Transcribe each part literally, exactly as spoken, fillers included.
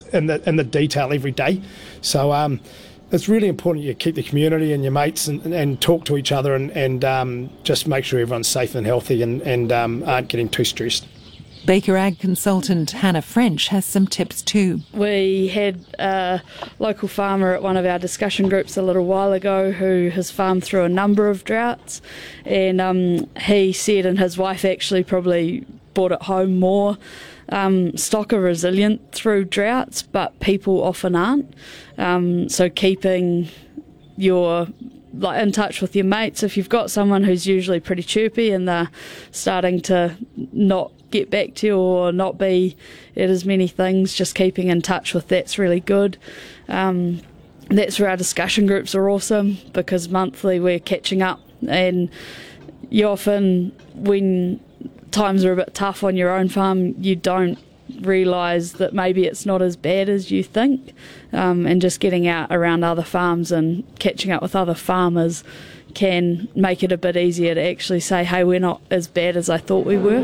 in the in the detail every day. So um, it's really important you keep the community and your mates and, and talk to each other and, and um, just make sure everyone's safe and healthy and, and um, aren't getting too stressed. Baker Ag consultant Hannah French has some tips too. We had a local farmer at one of our discussion groups a little while ago who has farmed through a number of droughts, and um, he said, and his wife actually probably brought it home more, um, stock are resilient through droughts, but people often aren't. Um, so keeping your like in touch with your mates, if you've got someone who's usually pretty chirpy and they're starting to not get back to you or not be at as many things, just keeping in touch with that's really good. Um, that's where our discussion groups are awesome, because monthly we're catching up, and you often, when times are a bit tough on your own farm, you don't realise that maybe it's not as bad as you think, um, and just getting out around other farms and catching up with other farmers can make it a bit easier to actually say, hey, we're not as bad as I thought we were.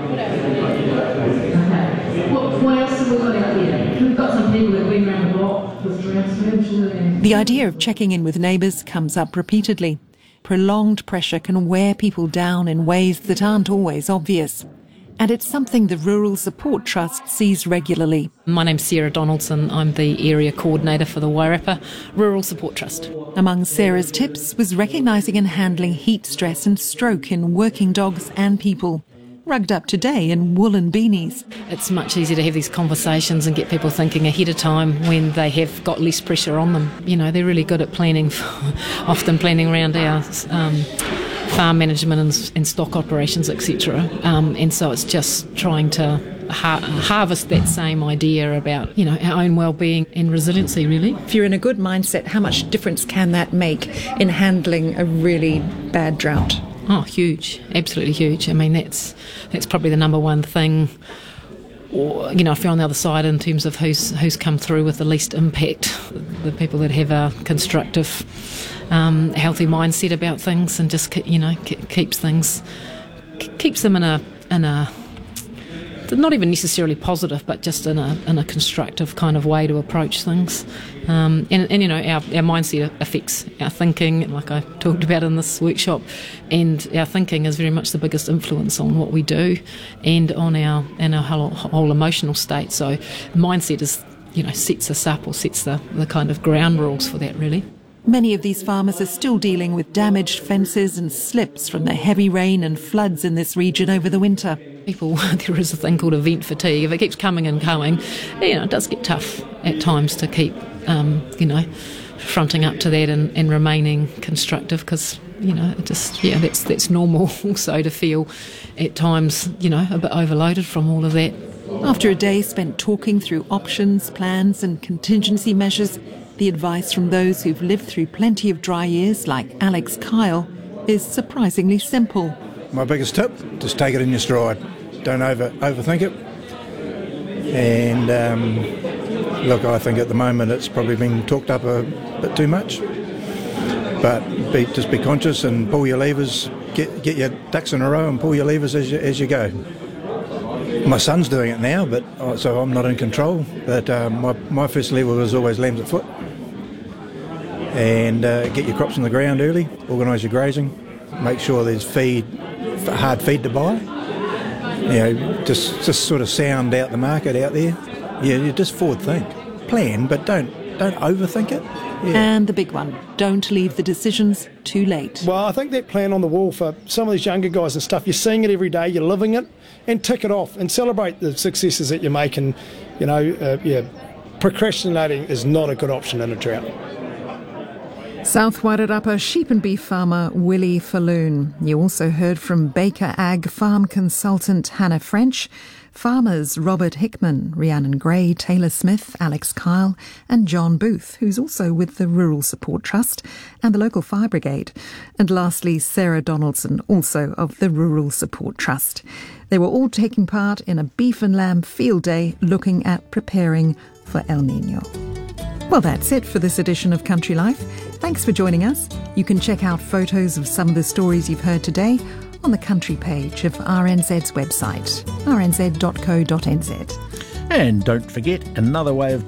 What, what else have we got out there? We've got some people that have been around the block with droughts. The idea of checking in with neighbours comes up repeatedly. Prolonged pressure can wear people down in ways that aren't always obvious. And it's something the Rural Support Trust sees regularly. My name's Sarah Donaldson. I'm the Area Coordinator for the Wairarapa Rural Support Trust. Among Sarah's tips was recognising and handling heat stress and stroke in working dogs and people. Rugged up today in woolen beanies. It's much easier to have these conversations and get people thinking ahead of time when they have got less pressure on them. You know, they're really good at planning, often planning around our um, farm management and, and stock operations, et cetera. Um, and so it's just trying to ha- harvest that same idea about, you know, our own well-being and resiliency, really. If you're in a good mindset, how much difference can that make in handling a really bad drought? Oh, huge, absolutely huge. I mean, that's that's probably the number one thing. Or, you know, if you're on the other side in terms of who's who's come through with the least impact, the people that have a constructive, um, healthy mindset about things, and just you know keeps things keeps them in a in a not even necessarily positive, but just in a in a constructive kind of way to approach things. Um, and, and, you know, our, our mindset affects our thinking, like I talked about in this workshop, and our thinking is very much the biggest influence on what we do and on our and our whole, whole emotional state. So mindset is, you know, sets us up or sets the, the kind of ground rules for that, really. Many of these farmers are still dealing with damaged fences and slips from the heavy rain and floods in this region over the winter. People, there is a thing called event fatigue. If it keeps coming and going, you know, it does get tough at times to keep, um, you know, fronting up to that and, and remaining constructive, because, you know, it just, yeah, that's that's normal also to feel at times, you know, a bit overloaded from all of that. After a day spent talking through options, plans and contingency measures, the advice from those who've lived through plenty of dry years, like Alex Kyle, is surprisingly simple. My biggest tip, just take it in your stride. Don't over overthink it. And um, look, I think at the moment it's probably been talked up a bit too much. But be, just be conscious and pull your levers, get get your ducks in a row and pull your levers as you, as you go. My son's doing it now, but so I'm not in control. But um, my, my first lever was always lambs at foot. And uh, get your crops on the ground early, organise your grazing, make sure there's feed, hard feed to buy. You know, just just sort of sound out the market out there. Yeah, you just forward think, plan, but don't don't overthink it. Yeah. And the big one, don't leave the decisions too late. Well, I think that plan on the wall for some of these younger guys and stuff, you're seeing it every day, you're living it, and tick it off and celebrate the successes that you make. And, you know, uh, yeah, procrastinating is not a good option in a drought. South Wairarapa sheep and beef farmer Willie Falloon. You also heard from Baker Ag farm consultant Hannah French, farmers Robert Hickman, Rhiannon Gray, Taylor Smith, Alex Kyle and John Booth, who's also with the Rural Support Trust and the local fire brigade. And lastly, Sarah Donaldson, also of the Rural Support Trust. They were all taking part in a beef and lamb field day looking at preparing for El Niño. Well, that's it for this edition of Country Life. Thanks for joining us. You can check out photos of some of the stories you've heard today on the country page of R N Z's website, r n z dot co dot n z. And don't forget, another way of